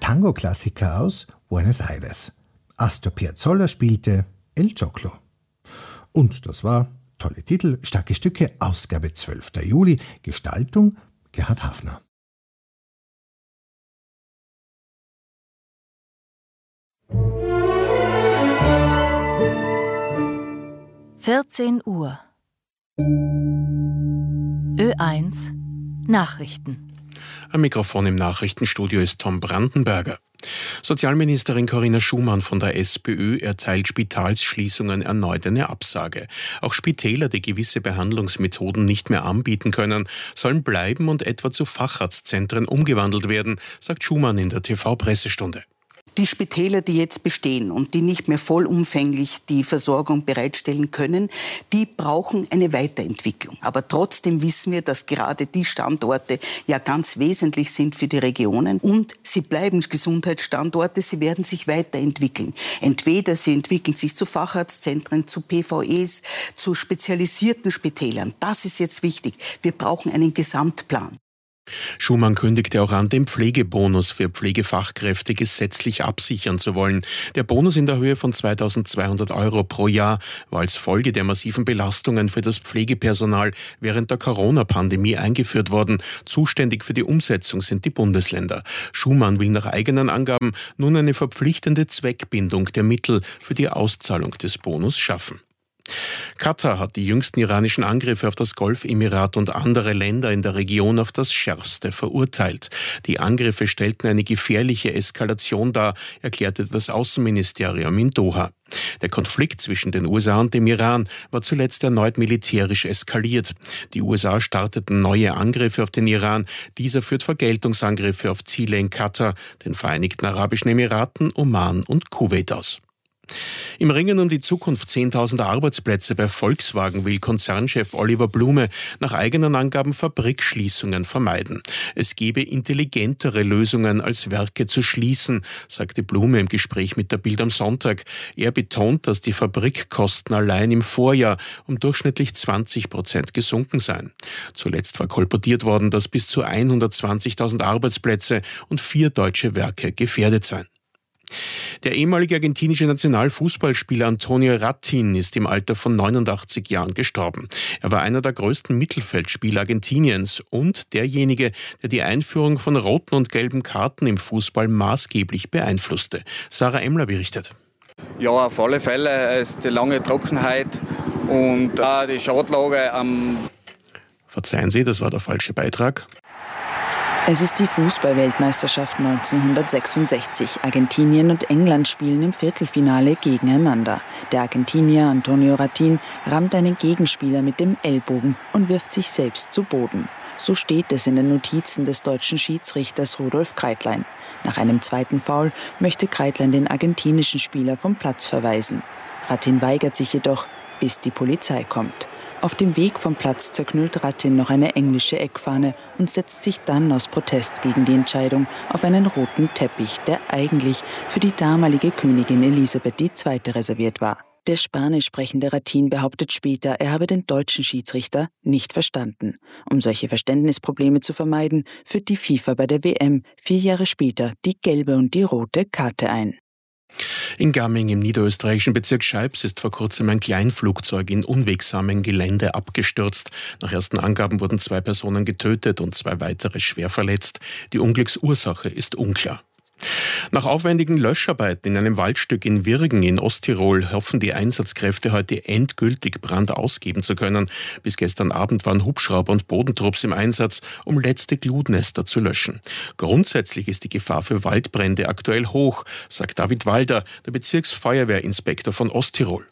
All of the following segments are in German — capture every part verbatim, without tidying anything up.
Tango-Klassiker aus Buenos Aires. Astor Piazzolla spielte El Choclo. Und das war, tolle Titel, starke Stücke, Ausgabe zwölfter Juli, Gestaltung Gerhard Hafner. vierzehn Uhr. Ö eins Nachrichten. Am Mikrofon im Nachrichtenstudio ist Tom Brandenberger. Sozialministerin Corinna Schumann von der SPÖ erteilt Spitalsschließungen erneut eine Absage. Auch Spitäler, die gewisse Behandlungsmethoden nicht mehr anbieten können, sollen bleiben und etwa zu Facharztzentren umgewandelt werden, sagt Schumann in der T V-Pressestunde. Die Spitäler, die jetzt bestehen und die nicht mehr vollumfänglich die Versorgung bereitstellen können, die brauchen eine Weiterentwicklung. Aber trotzdem wissen wir, dass gerade die Standorte ja ganz wesentlich sind für die Regionen. Und sie bleiben Gesundheitsstandorte, sie werden sich weiterentwickeln. Entweder sie entwickeln sich zu Facharztzentren, zu P V Es, zu spezialisierten Spitälern. Das ist jetzt wichtig. Wir brauchen einen Gesamtplan. Schumann kündigte auch an, den Pflegebonus für Pflegefachkräfte gesetzlich absichern zu wollen. Der Bonus in der Höhe von zweitausendzweihundert Euro pro Jahr war als Folge der massiven Belastungen für das Pflegepersonal während der Corona-Pandemie eingeführt worden. Zuständig für die Umsetzung sind die Bundesländer. Schumann will nach eigenen Angaben nun eine verpflichtende Zweckbindung der Mittel für die Auszahlung des Bonus schaffen. Katar hat die jüngsten iranischen Angriffe auf das Golfemirat und andere Länder in der Region auf das Schärfste verurteilt. Die Angriffe stellten eine gefährliche Eskalation dar, erklärte das Außenministerium in Doha. Der Konflikt zwischen den U S A und dem Iran war zuletzt erneut militärisch eskaliert. Die U S A starteten neue Angriffe auf den Iran. Dieser führt Vergeltungsangriffe auf Ziele in Katar, den Vereinigten Arabischen Emiraten, Oman und Kuwait aus. Im Ringen um die Zukunft zehntausender Arbeitsplätze bei Volkswagen will Konzernchef Oliver Blume nach eigenen Angaben Fabrikschließungen vermeiden. Es gebe intelligentere Lösungen als Werke zu schließen, sagte Blume im Gespräch mit der Bild am Sonntag. Er betont, dass die Fabrikkosten allein im Vorjahr um durchschnittlich zwanzig Prozent gesunken seien. Zuletzt war kolportiert worden, dass bis zu hundertzwanzigtausend Arbeitsplätze und vier deutsche Werke gefährdet seien. Der ehemalige argentinische Nationalfußballspieler Antonio Rattin ist im Alter von neunundachtzig Jahren gestorben. Er war einer der größten Mittelfeldspieler Argentiniens und derjenige, der die Einführung von roten und gelben Karten im Fußball maßgeblich beeinflusste. Sarah Emmler berichtet. Ja, auf alle Fälle ist die lange Trockenheit und auch die Schadlage am... Verzeihen Sie, das war der falsche Beitrag. Es ist die Fußball-Weltmeisterschaft neunzehnhundertsechsundsechzig. Argentinien und England spielen im Viertelfinale gegeneinander. Der Argentinier Antonio Rattin rammt einen Gegenspieler mit dem Ellbogen und wirft sich selbst zu Boden. So steht es in den Notizen des deutschen Schiedsrichters Rudolf Kreitlein. Nach einem zweiten Foul möchte Kreitlein den argentinischen Spieler vom Platz verweisen. Rattin weigert sich jedoch, bis die Polizei kommt. Auf dem Weg vom Platz zerknüllt Rattin noch eine englische Eckfahne und setzt sich dann aus Protest gegen die Entscheidung auf einen roten Teppich, der eigentlich für die damalige Königin Elisabeth die Zweite reserviert war. Der spanisch sprechende Rattin behauptet später, er habe den deutschen Schiedsrichter nicht verstanden. Um solche Verständnisprobleme zu vermeiden, führt die FIFA bei der W M vier Jahre später die gelbe und die rote Karte ein. In Gamming im niederösterreichischen Bezirk Scheibs ist vor kurzem ein Kleinflugzeug in unwegsamem Gelände abgestürzt. Nach ersten Angaben wurden zwei Personen getötet und zwei weitere schwer verletzt. Die Unglücksursache ist unklar. Nach aufwendigen Löscharbeiten in einem Waldstück in Wirgen in Osttirol hoffen die Einsatzkräfte heute endgültig Brand ausgeben zu können. Bis gestern Abend waren Hubschrauber und Bodentrupps im Einsatz, um letzte Glutnester zu löschen. Grundsätzlich ist die Gefahr für Waldbrände aktuell hoch, sagt David Walder, der Bezirksfeuerwehrinspektor von Osttirol.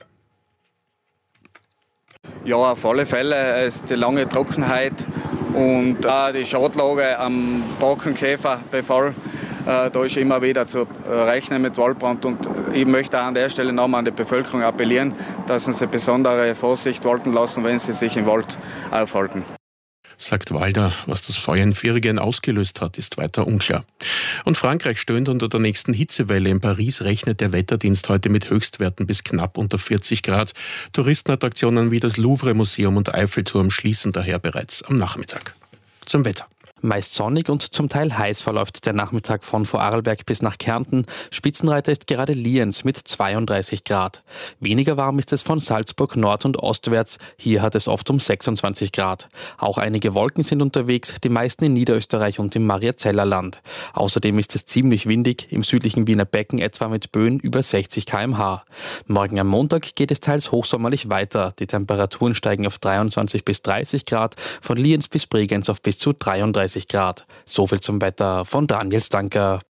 Ja, auf alle Fälle ist die lange Trockenheit und auch die Schadlage am Borkenkäferbefall. Da ist immer wieder zu rechnen mit Waldbrand und ich möchte auch an der Stelle nochmal an die Bevölkerung appellieren, dass sie besondere Vorsicht walten lassen, wenn sie sich im Wald aufhalten. Sagt Walder. Was das Feuer in Virgen ausgelöst hat, ist weiter unklar. Und Frankreich stöhnt unter der nächsten Hitzewelle. In Paris rechnet der Wetterdienst heute mit Höchstwerten bis knapp unter vierzig Grad. Touristenattraktionen wie das Louvre-Museum und Eiffelturm schließen daher bereits am Nachmittag. Zum Wetter. Meist sonnig und zum Teil heiß verläuft der Nachmittag von Vorarlberg bis nach Kärnten. Spitzenreiter ist gerade Lienz mit zweiunddreißig Grad. Weniger warm ist es von Salzburg nord- und ostwärts. Hier hat es oft um sechsundzwanzig Grad. Auch einige Wolken sind unterwegs, die meisten in Niederösterreich und im Mariazeller Land. Außerdem ist es ziemlich windig, im südlichen Wiener Becken etwa mit Böen über sechzig Kilometer pro Stunde. Morgen am Montag geht es teils hochsommerlich weiter. Die Temperaturen steigen auf dreiundzwanzig bis dreißig Grad, von Lienz bis Bregenz auf bis zu dreiunddreißig Grad. So viel zum Wetter von Daniel Stanker.